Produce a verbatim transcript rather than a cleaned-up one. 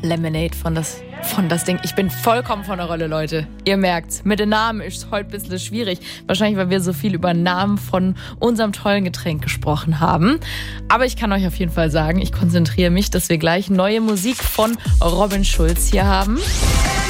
Lemonade von das, von das Ding. Ich bin vollkommen von der Rolle, Leute. Ihr merkt's, mit den Namen ist heute ein bisschen schwierig. Wahrscheinlich, weil wir so viel über Namen von unserem tollen Getränk gesprochen haben. Aber ich kann euch auf jeden Fall sagen, ich konzentriere mich, dass wir gleich neue Musik von Robin Schulz hier haben.